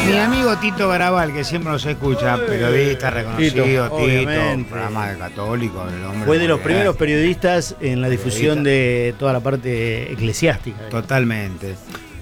Mi amigo Tito Garabal, que siempre nos escucha, periodista reconocido, Tito, programa de católico. El hombre fue de los primeros periodistas en la difusión de toda la parte eclesiástica. Totalmente.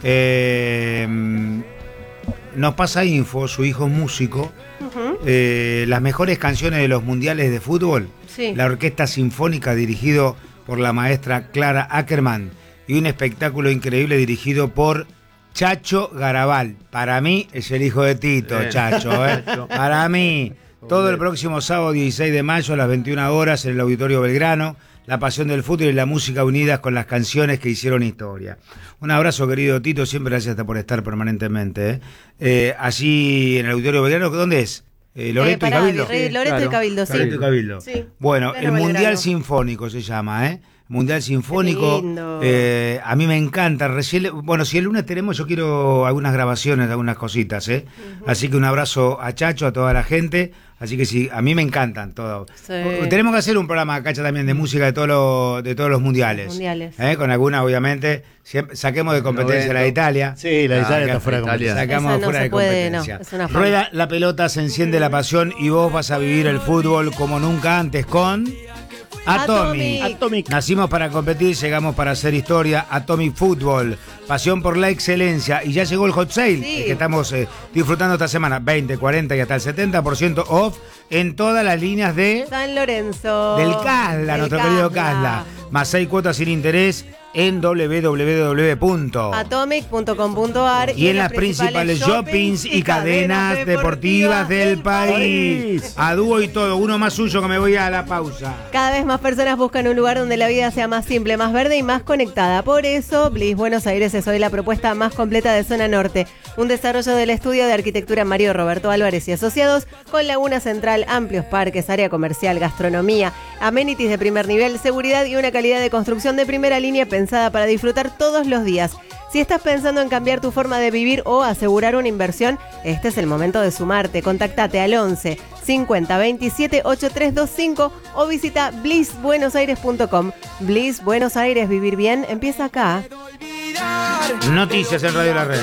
Nos pasa info, su hijo es músico. Las mejores canciones de los mundiales de fútbol. Sí. La orquesta sinfónica dirigido por la maestra Clara Ackerman y un espectáculo increíble dirigido por Chacho Garabal. Para mí es el hijo de Tito, Chacho. Para mí, todo el próximo sábado 16 de mayo a las 21 horas en el Auditorio Belgrano. La pasión del fútbol y la música unidas con las canciones que hicieron historia. Un abrazo, querido Tito, siempre gracias por estar permanentemente. Allí en el Auditorio Belgrano, ¿dónde es? Loreto y Cabildo. Loreto y Cabildo, sí. Loreto y Cabildo. Sí. Bueno, Claro, el Mundial Belgrano. Sinfónico se llama, Mundial Sinfónico. Qué lindo. A mí me encanta. Recién, bueno, si el lunes tenemos, yo quiero algunas grabaciones, algunas cositas, Así que un abrazo a Chacho, a toda la gente. Así que sí, a mí me encantan todos. Sí. Tenemos que hacer un programa, Cacha, también de música de todos los mundiales. Con alguna, obviamente. Saquemos de competencia la de Italia. Sí, la de Italia está fuera de competencia. Sacamos no fuera se de puede, competencia. no, es una Rueda la pelota, se enciende la pasión y vos vas a vivir el fútbol como nunca antes con Atomic. Nacimos para competir, llegamos para hacer historia. Atomic Fútbol, pasión por la excelencia. Y ya llegó el hot sale, que estamos disfrutando esta semana. 20, 40 y hasta el 70% off en todas las líneas de San Lorenzo. del Casla, nuestro querido Casla. Más 6 cuotas sin interés en www.atomic.com.ar y en las principales shoppings y cadenas deportivas del país. A dúo y todo, uno más suyo que me voy a la pausa. Cada vez más personas buscan un lugar donde la vida sea más simple, más verde y más conectada. Por eso, Bliss Buenos Aires es hoy la propuesta más completa de Zona Norte. Un desarrollo del estudio de arquitectura Mario Roberto Álvarez y Asociados, con laguna central, amplios parques, área comercial, gastronomía, amenities de primer nivel, seguridad y una calidad de construcción de primera línea pensada para disfrutar todos los días. Si estás pensando en cambiar tu forma de vivir o asegurar una inversión, este es el momento de sumarte. Contactate al 11 50 27 8325 o visita blissbuenosaires.com. Bliss Buenos Aires, vivir bien, empieza acá. Noticias en Radio La Red.